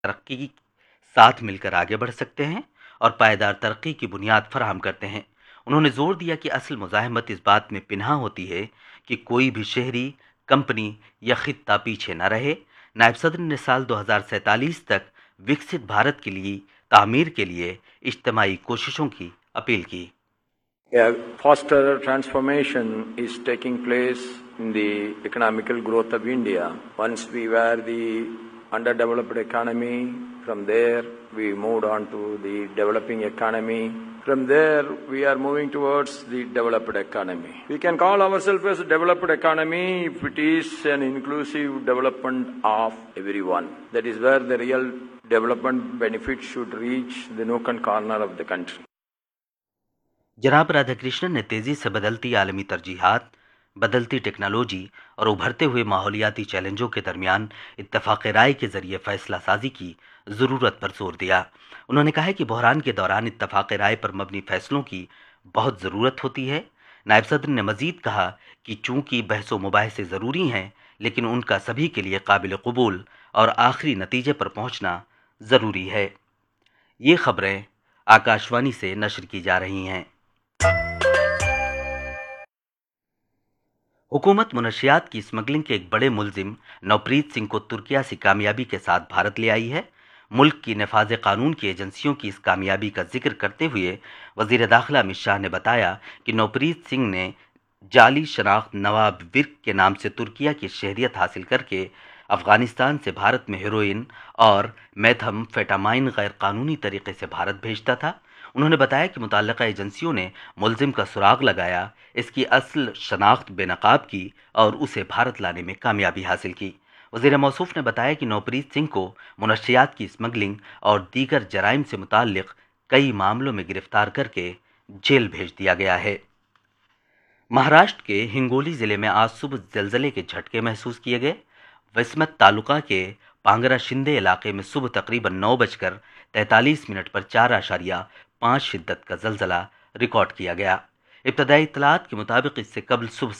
ترقی ساتھ مل کر آگے بڑھ سکتے ہیں اور پائیدار ترقی کی بنیاد فراہم کرتے ہیں۔ انہوں نے زور دیا کہ اصل مزاحمت اس بات میں پنہاں ہوتی ہے کہ کوئی بھی شہری، کمپنی یا خطہ پیچھے نہ رہے۔ نائب صدر نے سال 2047 تک وکست بھارت کے لیے تعمیر کے لیے اجتماعی کوششوں کی اپیل کی۔ A faster transformation is taking place in the economical growth of India. Once we were the underdeveloped economy, from there we moved on to the developing economy. From there we are moving towards the developed economy. We can call ourselves as a developed economy if it is an inclusive development of everyone. That is where the real development benefits should reach the nook and corner of the country. جناب رادھا کرشنن نے تیزی سے بدلتی عالمی ترجیحات، بدلتی technology اور ابھرتے ہوئے ماحولیاتی چیلنجوں کے درمیان اتفاق رائے کے ذریعے فیصلہ سازی کی ضرورت پر زور دیا۔ انہوں نے کہا کہ بحران کے دوران اتفاق رائے پر مبنی فیصلوں کی بہت ضرورت ہوتی ہے۔ نائب صدر نے مزید کہا کہ چونکہ بحث و مباحثے ضروری ہیں، لیکن ان کا سبھی کے لیے قابل قبول اور آخری نتیجے پر پہنچنا ضروری ہے۔ یہ خبریں آکاشوانی سے نشر کی جا رہی ہیں۔ حکومت منشیات کی اسمگلنگ کے ایک بڑے ملزم نوپریت سنگھ کو ترکیہ سے کامیابی کے ساتھ بھارت لے آئی ہے۔ ملک کی نفاذ قانون کی ایجنسیوں کی اس کامیابی کا ذکر کرتے ہوئے وزیر داخلہ امت شاہ نے بتایا کہ نوپریت سنگھ نے جعلی شناخت نواب ورک کے نام سے ترکیہ کی شہریت حاصل کر کے افغانستان سے بھارت میں ہیروئن اور میتھم فیٹامائن غیر قانونی طریقے سے بھارت بھیجتا تھا۔ انہوں نے بتایا کہ متعلقہ ایجنسیوں نے ملزم کا سراغ لگایا، اس کی اصل شناخت بے نقاب کی اور اسے بھارت لانے میں کامیابی حاصل کی۔ وزیر موصوف نے بتایا کہ نوپریت سنگھ کو منشیات کی اسمگلنگ اور دیگر جرائم سے متعلق کئی معاملوں میں گرفتار کر کے جیل بھیج دیا گیا ہے۔ مہاراشٹر کے ہنگولی ضلع میں آج صبح زلزلے کے جھٹکے محسوس کیے گئے۔ وسمت تعلقہ کے پانگرا شندے علاقے میں صبح تقریباً 9:43 پر 4.5 شدت کا زلزلہ ریکارڈ کیا گیا۔ ابتدائی اطلاعات کے مطابق اس سے قبل صبح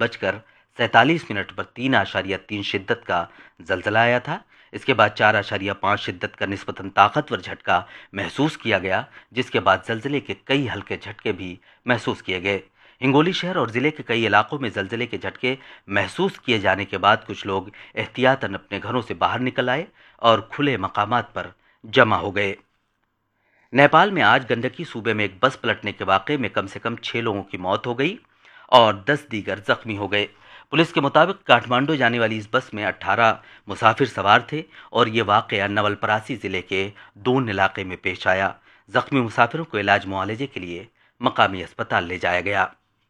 7:47 پر 3.3 شدت کا زلزلہ آیا تھا۔ اس کے بعد 4.5 شدت کا نسبتاً طاقتور جھٹکا محسوس کیا گیا، جس کے بعد زلزلے کے کئی ہلکے جھٹکے بھی محسوس کیے گئے۔ ہنگولی شہر اور ضلع کے کئی علاقوں میں زلزلے کے جھٹکے محسوس کیے جانے کے بعد کچھ لوگ احتیاطاً اپنے گھروں سے باہر نکل آئے اور کھلے مقامات پر جمع ہو گئے۔ نیپال میں آج گنڈکی صوبے میں ایک بس پلٹنے کے واقعے میں کم سے کم 6 لوگوں کی موت ہو گئی اور 10 دیگر زخمی ہو گئے۔ پولیس کے مطابق کاٹھمانڈو جانے والی اس بس میں 18 مسافر سوار تھے اور یہ واقعہ نول پراسی ضلع کے دون علاقے میں پیش آیا۔ زخمی مسافروں کو علاج معالجے کے لیے مقامی اسپتال لے جایا گیا۔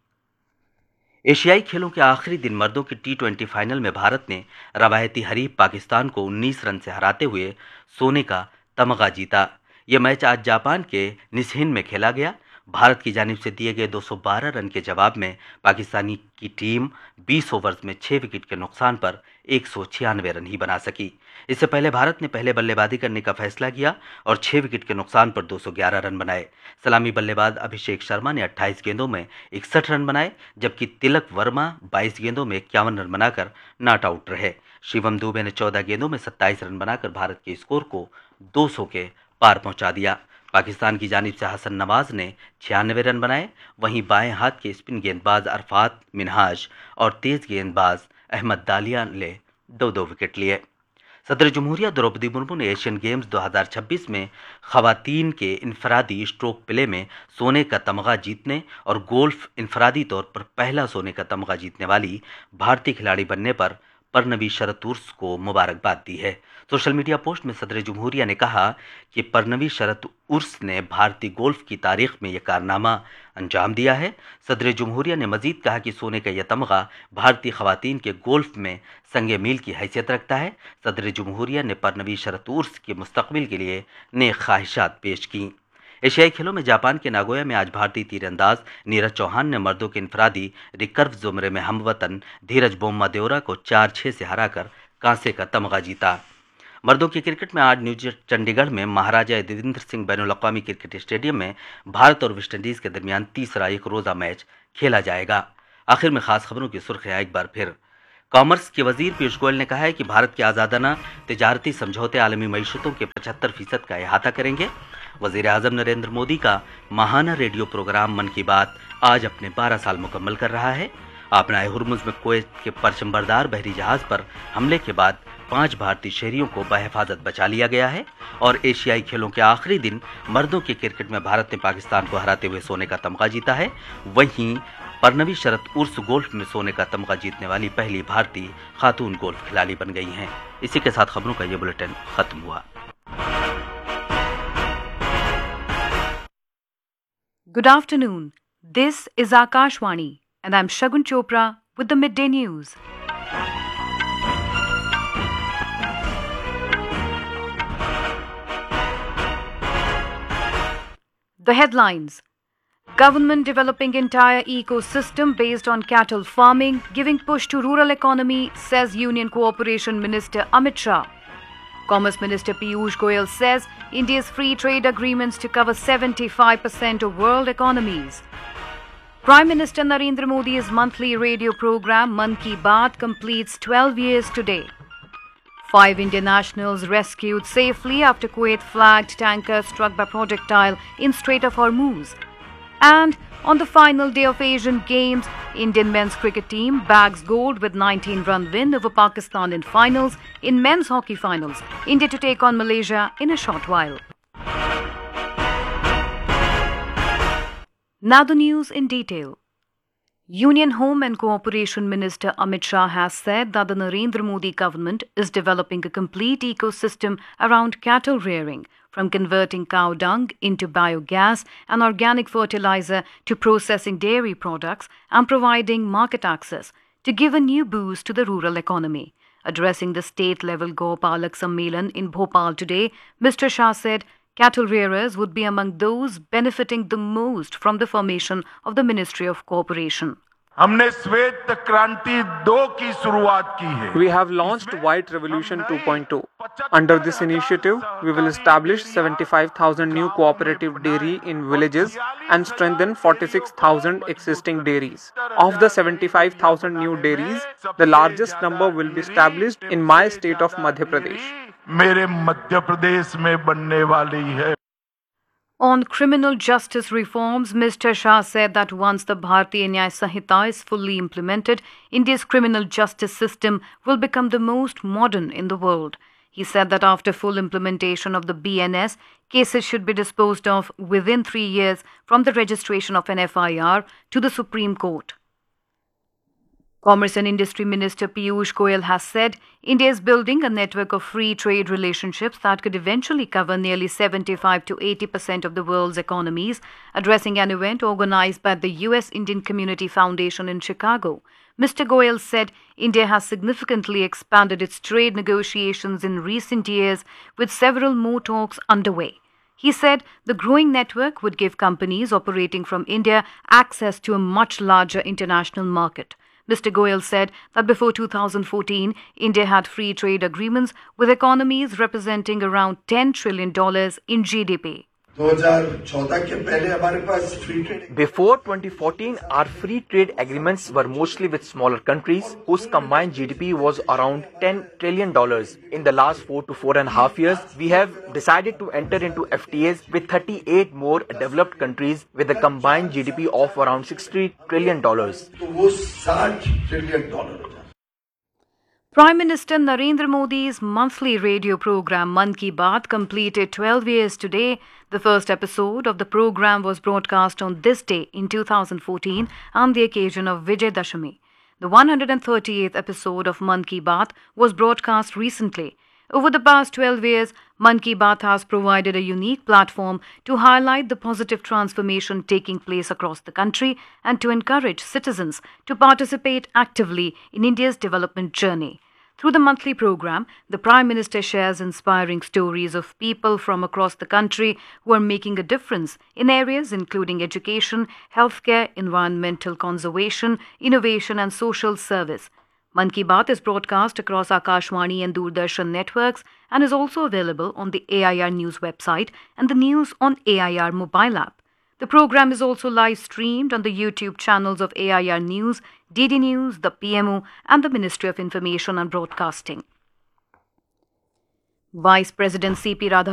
ایشیائی کھیلوں کے آخری دن مردوں کی T20 فائنل میں بھارت نے روایتی حریف پاکستان کو 19 رن سے ہراتے ہوئے سونے کا تمغہ جیتا۔ یہ میچ آج جاپان کے نسہین میں کھیلا گیا۔ بھارت کی جانب سے دیے گئے 212 رن کے جواب میں پاکستانی کی ٹیم 20 اوورز میں 6 وکٹ کے نقصان پر 196 رن ہی بنا سکی۔ اس سے پہلے بھارت نے پہلے بلے بازی کرنے کا فیصلہ کیا اور 6 وکٹ کے نقصان پر 211 رن بنائے۔ سلامی بلے باز ابھیشیک شرما نے 28 گیندوں میں 61 رن بنائے، جبکہ تلک ورما 22 گیندوں میں 51 رن بنا کر ناٹ آؤٹ رہے۔ شیوم دوبے نے 14 گیندوں میں 27 رن بنا کر بھارت کے اسکور کو 200 کے پار پہنچا دیا۔ پاکستان کی جانب سے حسن نواز نے 96 رن بنائے، وہیں بائیں ہاتھ کے اسپن گیند باز عرفات منہاج اور تیز گیند باز احمد دالیہ نے 2 وکٹ لیے۔ صدر جمہوریہ دروپدی مرمو نے ایشین گیمز 2026 میں خواتین کے انفرادی اسٹروک پلے میں سونے کا تمغہ جیتنے اور گولف انفرادی طور پر پہلا سونے کا تمغہ جیتنے والی بھارتی کھلاڑی بننے پر پرنوی شرت عرس کو مبارکباد دی ہے۔ سوشل میڈیا پوسٹ میں صدر جمہوریہ نے کہا کہ پرنوی شرت عرس نے بھارتی گولف کی تاریخ میں یہ کارنامہ انجام دیا ہے۔ صدر جمہوریہ نے مزید کہا کہ سونے کا یہ تمغہ بھارتی خواتین کے گولف میں سنگ میل کی حیثیت رکھتا ہے۔ صدر جمہوریہ نے پرنوی شرت عرس کے مستقبل کے لیے نیک خواہشات پیش کیں۔ ایشیائی کھیلوں میں جاپان کے ناگویا میں آج بھارتی تیر انداز نیرج چوہان نے مردوں کے انفرادی ریکرو زمرے میں ہم وطن دھیرج بومما دیورا کو 4-6 سے ہرا کر کانسے کا تمغہ جیتا۔ مردوں کی کرکٹ میں آج نیو چنڈی گڑھ میں مہاراجہ دیویندر سنگھ بین الاقوامی کرکٹ اسٹیڈیم میں بھارت اور ویسٹ انڈیز کے درمیان تیسرا ایک روزہ میچ کھیلا جائے گا۔ آخر میں خاص خبروں کی سرخیاں ایک بار پھر۔ कॉमर्स के वजीर पीयूष गोयल ने कहा है कि भारत के आज़ादाना तिजारती समझौते आलमी मईशतों के 75% का अहाता करेंगे। वजीर आजम नरेंद्र मोदी का माहाना रेडियो प्रोग्राम मन की बात आज अपने 12 साल मुकम्मल कर रहा है। आपनाए हुर्मुज में कुवैत के परचमबरदार बहरी जहाज पर हमले के बाद 5 भारतीय शहरियों को बहिफाजत बचा लिया गया है। और एशियाई खेलों के आखिरी दिन मर्दों के क्रिकेट में भारत ने पाकिस्तान को हराते हुए सोने का तमगा जीता है। वहीं परनवी शरत उर्स गोल्फ में सोने का तमगा जीतने वाली पहली भारतीय खातून गोल्फ खिलाड़ी बन गई हैं। इसी के साथ खबरों का ये बुलेटिन खत्म हुआ। Good afternoon. This is Akashwani and I'm Shagun Chopra with the midday news. The headlines: Government developing entire ecosystem based on cattle farming, giving push to rural economy, says Union Cooperation Minister Amit Shah. Commerce Minister Piyush Goyal says India's free trade agreements to cover 75% of world economies. Prime Minister Narendra Modi's monthly radio program Mann Ki Baat completes 12 years today. 5 Indian nationals rescued safely after Kuwait-flagged tanker struck by projectile in Strait of Hormuz. And on the final day of Asian Games, Indian men's cricket team bags gold with 19-run win over Pakistan in finals. In men's hockey finals, India to take on Malaysia in a short while. Now the news in detail. Union Home and Cooperation Minister Amit Shah has said that the Narendra Modi government is developing a complete ecosystem around cattle rearing, from converting cow dung into biogas and organic fertilizer to processing dairy products and providing market access to give a new boost to the rural economy. Addressing the state-level Gopalak Sammelan in Bhopal today, Mr. Shah said cattle rearers would be among those benefiting the most from the formation of the Ministry of Cooperation. हमने श्वेत क्रांति 2 की शुरुआत की है. We have launched White Revolution 2.2. Under this initiative, we will establish 75,000 new cooperative dairy in villages and strengthen 46,000 existing dairies. Of the 75,000 new dairies, the largest number will be established in my state of Madhya Pradesh. मेरे मध्य प्रदेश में बनने वाली है. On criminal justice reforms, Mr. Shah said that once the Bharatiya Nyaya Sanhita is fully implemented, India's criminal justice system will become the most modern in the world. He said that after full implementation of the BNS, cases should be disposed of within 3 years from the registration of an FIR to the Supreme Court. Commerce and Industry Minister Piyush Goyal has said India is building a network of free trade relationships that could eventually cover nearly 75 to 80% of the world's economies. Addressing an event organized by the U.S. Indian Community Foundation in Chicago, Mr. Goyal said India has significantly expanded its trade negotiations in recent years, with several more talks underway. He said the growing network would give companies operating from India access to a much larger international market. Mr. Goyal said that before 2014, India had free trade agreements with economies representing around $10 trillion in GDP. Before 2014, our free trade agreements were mostly with smaller countries whose combined GDP was around $10 trillion. In the last 4 to 4.5 years, we have decided to enter into FTAs with 38 more developed countries with a combined GDP of around $60 trillion. Prime Minister Narendra Modi's monthly radio program Mann Ki Baat completed 12 years today. The first episode of the program was broadcast on this day in 2014 on the occasion of Vijay Dashami. The 138th episode of Mann Ki Baat was broadcast recently. Over the past 12 years, Mann Ki Baat has provided a unique platform to highlight the positive transformation taking place across the country and to encourage citizens to participate actively in India's development journey. Through the monthly program, the Prime Minister shares inspiring stories of people from across the country who are making a difference in areas including education, healthcare, environmental conservation, innovation and social service. Mann Ki Baat is broadcast across Akashwani and Doordarshan networks and is also available on the AIR News website and the News on AIR mobile app. The program is also live streamed on the YouTube channels of AIR News, DD News, the PMO, and the Ministry of Information and Broadcasting. Vice President C.P.